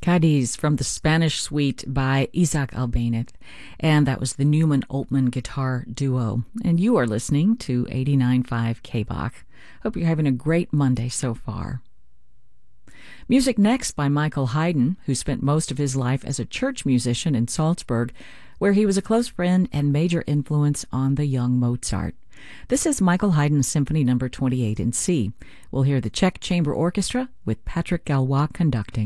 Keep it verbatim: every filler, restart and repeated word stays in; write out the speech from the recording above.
Cadiz from the Spanish Suite by Isaac Albéniz, and that was the Newman-Altman guitar duo. And you are listening to eighty-nine point five K B O C. Hope you're having a great Monday so far. Music next by Michael Haydn, who spent most of his life as a church musician in Salzburg, where he was a close friend and major influence on the young Mozart. This is Michael Haydn's Symphony Number twenty-eight in C. We'll hear the Czech Chamber Orchestra with Patrick Galois conducting.